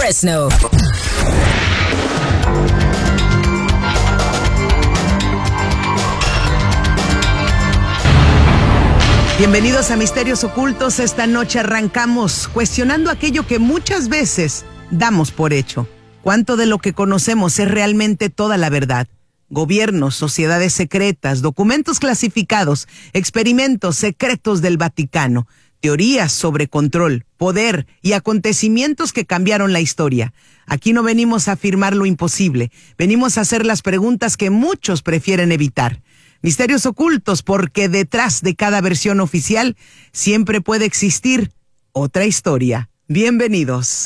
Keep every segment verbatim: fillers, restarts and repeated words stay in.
Fresno. Bienvenidos a Misterios Ocultos. Esta noche arrancamos cuestionando aquello que muchas veces damos por hecho. ¿Cuánto de lo que conocemos es realmente toda la verdad? Gobiernos, sociedades secretas, documentos clasificados, experimentos secretos del Vaticano, teorías sobre control, poder y acontecimientos que cambiaron la historia. Aquí no venimos a afirmar lo imposible, venimos a hacer las preguntas que muchos prefieren evitar. Misterios Ocultos, porque detrás de cada versión oficial siempre puede existir otra historia. Bienvenidos.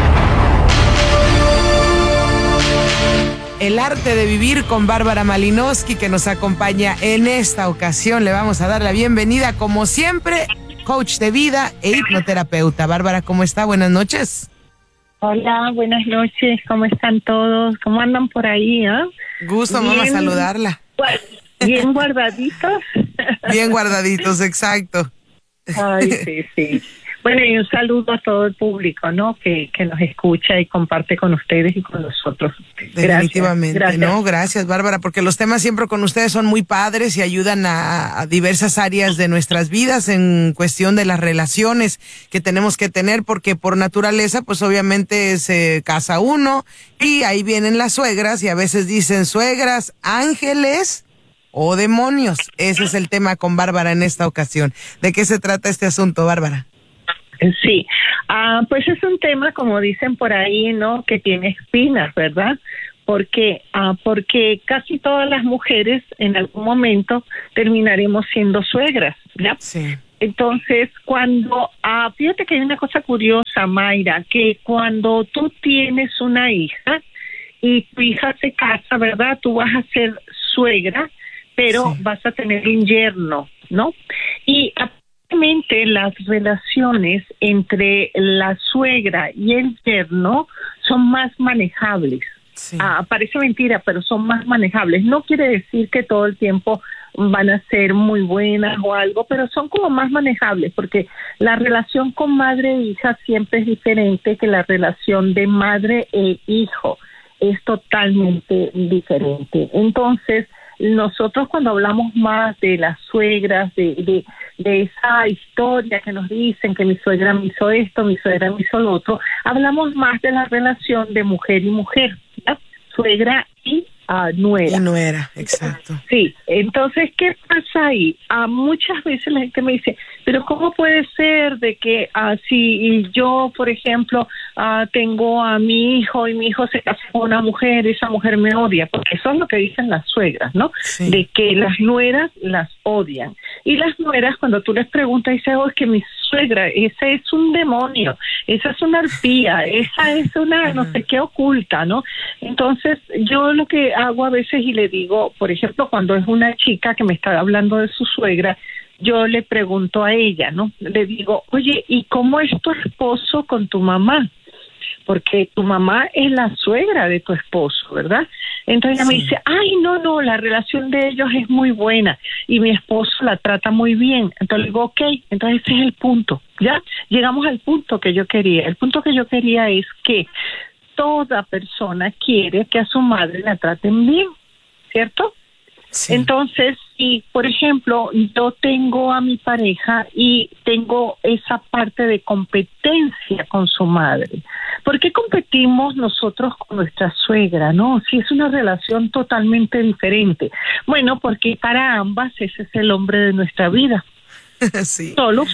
El arte de vivir con Bárbara Malinowski, que nos acompaña en esta ocasión. Le vamos a dar la bienvenida, como siempre, coach de vida e hipnoterapeuta. Bárbara, ¿cómo está? Buenas noches. Hola, buenas noches. ¿Cómo están todos? ¿Cómo andan por ahí? ¿eh? Gusto, Bien, vamos a saludarla. Bien guardaditos. Bien guardaditos, exacto. Ay, sí, sí. Bueno, y un saludo a todo el público, ¿no? Que, que nos escucha y comparte con ustedes y con nosotros. Definitivamente, gracias, gracias. no, gracias Bárbara, porque los temas siempre con ustedes son muy padres y ayudan a, a diversas áreas de nuestras vidas en cuestión de las relaciones que tenemos que tener, porque por naturaleza, pues obviamente se casa uno y ahí vienen las suegras y a veces dicen suegras, ángeles o demonios. Ese es el tema con Bárbara en esta ocasión. ¿De qué se trata este asunto, Bárbara? Sí, uh, pues es un tema, como dicen por ahí, ¿no? Que tiene espinas, ¿verdad? Porque, uh, porque casi todas las mujeres en algún momento terminaremos siendo suegras, ¿ya? Sí. Entonces, cuando, uh, fíjate que hay una cosa curiosa, Mayra, que cuando tú tienes una hija y tu hija se casa, ¿verdad? Tú vas a ser suegra, pero sí, vas a tener un yerno, ¿no? Y las relaciones entre la suegra y el yerno son más manejables. Sí. Ah, parece mentira, pero son más manejables. No quiere decir que todo el tiempo van a ser muy buenas o algo, pero son como más manejables, porque la relación con madre e hija siempre es diferente que la relación de madre e hijo. Es totalmente diferente. Entonces, nosotros cuando hablamos más de las suegras, de, de, de esa historia que nos dicen que mi suegra me hizo esto, mi suegra me hizo lo otro, hablamos más de la relación de mujer y mujer, ¿ya? Suegra y uh, nuera. Y nuera, exacto. Sí, entonces, ¿qué pasa ahí? Uh, muchas veces la gente me dice, pero ¿cómo puede ser de que uh, si yo, por ejemplo, uh, tengo a mi hijo y mi hijo se casa con una mujer, esa mujer me odia? Porque eso es lo que dicen las suegras, ¿no? Sí. De que las nueras las odian. Y las nueras, cuando tú les preguntas, dicen, oh, es que mi suegra, ese es un demonio, esa es una arpía, esa es una no sé qué oculta, ¿no? Entonces, yo lo que hago a veces y le digo, por ejemplo, cuando es una chica que me está hablando de su suegra, yo le pregunto a ella, ¿no? Le digo, oye, ¿y cómo es tu esposo con tu mamá? Porque tu mamá es la suegra de tu esposo, ¿verdad? Entonces ella sí me dice, ay, no, no, la relación de ellos es muy buena y mi esposo la trata muy bien. Entonces le digo, ok, entonces ese es el punto, ¿ya? Llegamos al punto que yo quería. El punto que yo quería es que toda persona quiere que a su madre la traten bien, ¿cierto? Sí. Entonces, si por ejemplo yo tengo a mi pareja y tengo esa parte de competencia con su madre, ¿por qué competimos nosotros con nuestra suegra, no? Si es una relación totalmente diferente. Bueno, porque para ambas ese es el hombre de nuestra vida. Sí. Solo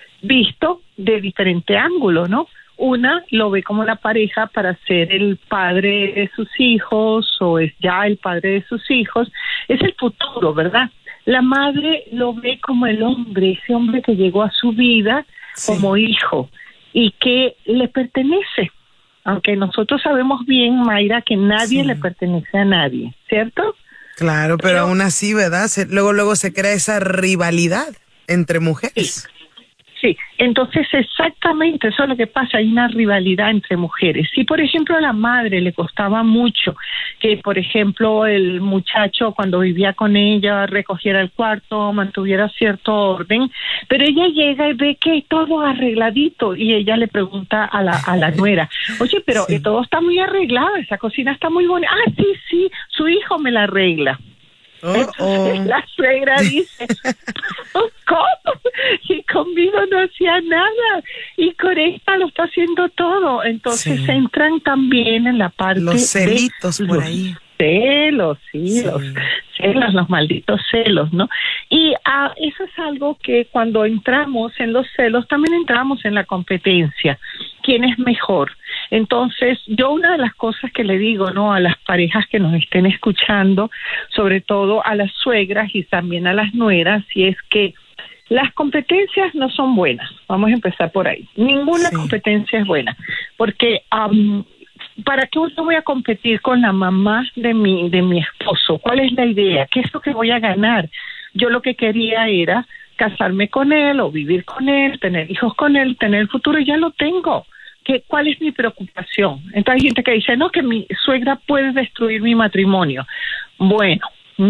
visto de diferente ángulo, ¿no? Una lo ve como la pareja para ser el padre de sus hijos o es ya el padre de sus hijos. Es el futuro, ¿verdad? La madre lo ve como el hombre, ese hombre que llegó a su vida sí como hijo y que le pertenece. Aunque nosotros sabemos bien, Mayra, que nadie sí le pertenece a nadie, ¿cierto? Claro, pero, pero aún así, ¿verdad? Se, luego, luego se crea esa rivalidad entre mujeres. Sí. Sí, entonces exactamente eso es lo que pasa, hay una rivalidad entre mujeres. Si por ejemplo a la madre le costaba mucho que por ejemplo el muchacho cuando vivía con ella recogiera el cuarto, mantuviera cierto orden, pero ella llega y ve que todo arregladito y ella le pregunta a la, a la nuera, oye, pero sí. todo está muy arreglado, esa cocina está muy bonita. Ah, sí, sí, su hijo me la arregla. Oh, Entonces, oh. la suegra dice, ¿cómo? Y conmigo no hacía nada y con esta lo está haciendo todo. Entonces sí. entran también en la parte los celitos de por los ahí. Celos, sí, sí. los celos, los malditos celos, ¿no? Y ah, eso es algo que cuando entramos en los celos también entramos en la competencia. ¿Quién es mejor? Entonces, yo una de las cosas que le digo, ¿no?, a las parejas que nos estén escuchando, sobre todo a las suegras y también a las nueras, y es que las competencias no son buenas. Vamos a empezar por ahí. Ninguna sí. competencia es buena, porque um, ¿para qué yo voy a competir con la mamá de mi de mi esposo? ¿Cuál es la idea? ¿Qué es lo que voy a ganar? Yo lo que quería era casarme con él o vivir con él, tener hijos con él, tener el futuro, y ya lo tengo. ¿Qué, ¿Cuál es mi preocupación? Entonces hay gente que dice, no, que mi suegra puede destruir mi matrimonio. Bueno,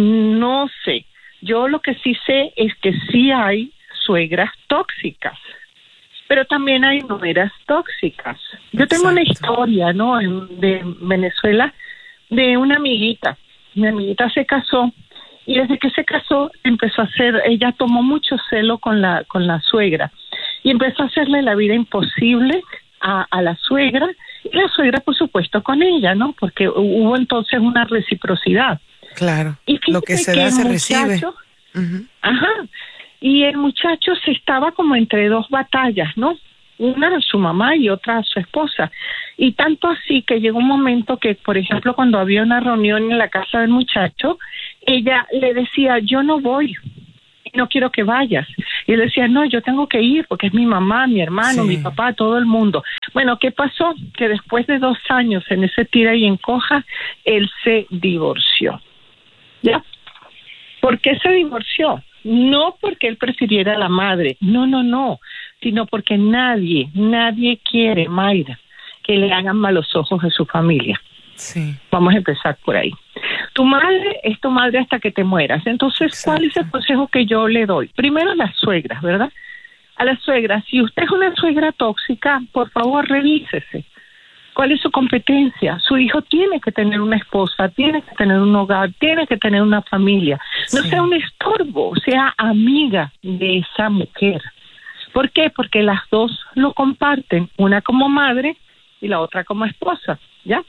no sé. Yo lo que sí sé es que sí hay suegras tóxicas, pero también hay nueras tóxicas. Yo tengo Exacto. una historia, ¿no?, en, de Venezuela, de una amiguita. Mi amiguita se casó y desde que se casó empezó a hacer, ella tomó mucho celo con la con la suegra y empezó a hacerle la vida imposible a, a la suegra y la suegra, por supuesto, con ella, ¿no? Porque hubo entonces una reciprocidad. Claro, y lo que se da se recibe. Uh-huh. Ajá, y el muchacho se estaba como entre dos batallas, ¿no? Una a su mamá y otra a su esposa. Y tanto así que llegó un momento que, por ejemplo, cuando había una reunión en la casa del muchacho, ella le decía, yo no voy, no quiero que vayas. Y él decía, no, yo tengo que ir porque es mi mamá, mi hermano, sí. mi papá, todo el mundo. Bueno, ¿qué pasó? Que después de dos años en ese tira y encoja, él se divorció. ¿Ya? ¿Por qué se divorció? No porque él prefiriera a la madre, no, no, no, sino porque nadie, nadie quiere, Mayra, que le hagan malos ojos a su familia. Sí. Vamos a empezar por ahí. Tu madre es tu madre hasta que te mueras. Entonces, Exacto. ¿cuál es el consejo que yo le doy? Primero a las suegras, ¿verdad? A las suegras, si usted es una suegra tóxica, por favor, revísese. ¿Cuál es su competencia? Su hijo tiene que tener una esposa, tiene que tener un hogar, tiene que tener una familia. No sí. sea un estorbo, sea amiga de esa mujer. ¿Por qué? Porque las dos lo comparten, una como madre y la otra como esposa, ¿ya?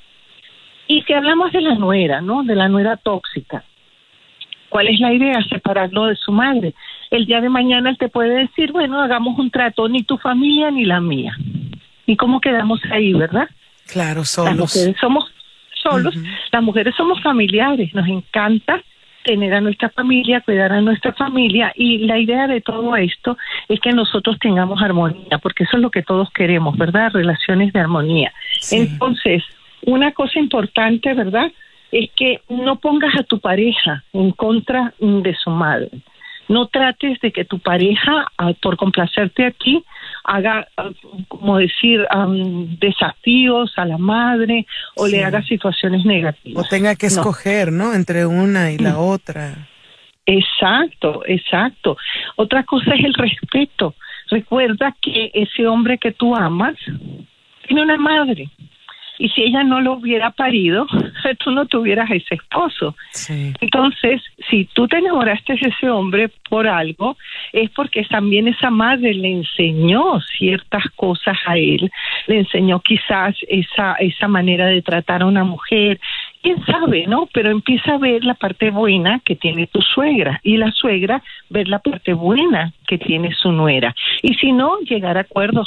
Y si hablamos de la nuera, ¿no? De la nuera tóxica, ¿cuál es la idea? Separarlo de su madre. El día de mañana él te puede decir, bueno, hagamos un trato, ni tu familia ni la mía. ¿Y cómo quedamos ahí, verdad? Claro, solos. Las mujeres somos solos, uh-huh. las mujeres somos familiares, nos encanta tener a nuestra familia, cuidar a nuestra familia, y la idea de todo esto es que nosotros tengamos armonía, porque eso es lo que todos queremos, ¿verdad? Relaciones de armonía. Sí. Entonces, una cosa importante, ¿verdad?, es que no pongas a tu pareja en contra de su madre. No trates de que tu pareja, uh, por complacerte a ti, haga, uh, como decir, um, desafíos a la madre o sí. le haga situaciones negativas. O tenga que escoger, ¿no?, ¿no? Entre una y la mm. otra. Exacto, exacto. Otra cosa es el respeto. Recuerda que ese hombre que tú amas tiene una madre. Y si ella no lo hubiera parido, tú no tuvieras a ese esposo. Sí. Entonces, si tú te enamoraste de ese hombre por algo, es porque también esa madre le enseñó ciertas cosas a él, le enseñó quizás esa esa manera de tratar a una mujer, quién sabe, ¿no? Pero empieza a ver la parte buena que tiene tu suegra, y la suegra ver la parte buena que tiene su nuera. Y si no, llegar a acuerdos.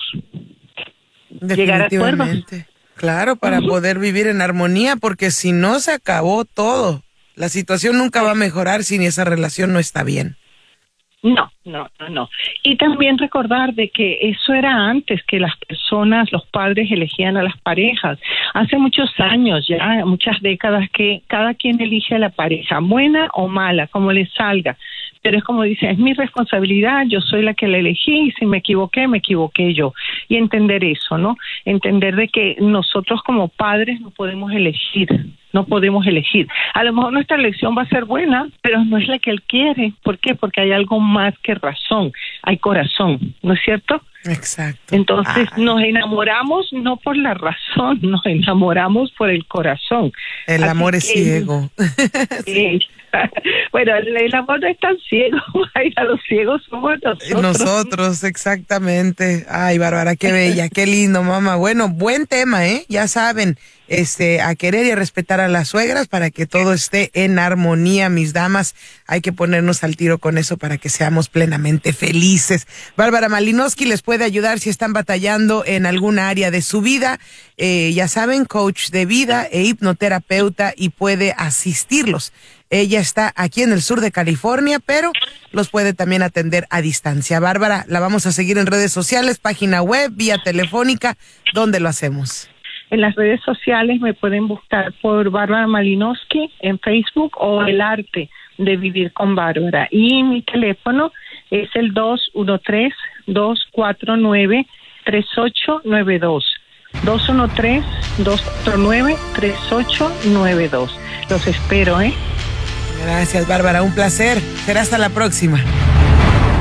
Llegar a acuerdos. Claro, para uh-huh. poder vivir en armonía, porque si no se acabó todo. La situación nunca va a mejorar si esa relación no está bien. No, no, no, no. Y también recordar de que eso era antes, que las personas, los padres elegían a las parejas. Hace muchos años ya, muchas décadas, que cada quien elige a la pareja, buena o mala, como le salga. pero es como dice, es mi responsabilidad, yo soy la que la elegí, y si me equivoqué, me equivoqué yo. Y entender eso, ¿no? Entender de que nosotros como padres no podemos elegir, no podemos elegir. A lo mejor nuestra elección va a ser buena, pero no es la que él quiere. ¿Por qué? Porque hay algo más que razón, hay corazón, ¿no es cierto? Exacto. Entonces Ay. nos enamoramos no por la razón, nos enamoramos por el corazón. El Así amor es que, ciego. Sí. Bueno, el, el amor no es tan ciego, ay, a los ciegos somos nosotros. Nosotros, exactamente. Ay, Bárbara, qué bella, qué lindo, mamá. Bueno, buen tema, ¿eh? Ya saben, este, a querer y a respetar a las suegras para que todo esté en armonía, mis damas. Hay que ponernos al tiro con eso para que seamos plenamente felices. Bárbara Malinowski les puede ayudar si están batallando en alguna área de su vida. Eh, ya saben, coach de vida e hipnoterapeuta, y puede asistirlos. Ella está aquí en el sur de California, pero los puede también atender a distancia. Bárbara, la vamos a seguir en redes sociales, página web, vía telefónica. ¿Dónde lo hacemos? En las redes sociales me pueden buscar por Bárbara Malinowski en Facebook, o El Arte de Vivir con Bárbara. Y mi teléfono es el dos uno tres, dos cuatro nueve, tres ocho nueve dos. dos uno tres, dos cuatro nueve, tres ocho nueve dos. Los espero, ¿eh? Gracias, Bárbara, un placer. Será hasta la próxima.